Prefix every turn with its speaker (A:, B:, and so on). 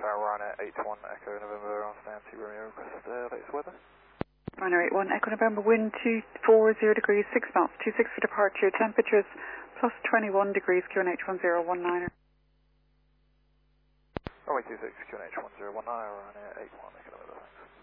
A: Tower, Ryanair 81 Echo November on Nancy Romeo, request latest weather.
B: Ryanair 81 Echo November, wind 240 degrees, 6 knots, 26 for departure, temperatures plus 21 degrees, QNH 1019er.
A: Runway 26, QNH 1019, Ryanair 81 Echo November, thanks.